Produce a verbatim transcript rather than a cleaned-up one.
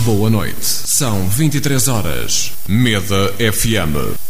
Boa noite. São vinte e três horas. Meda F M.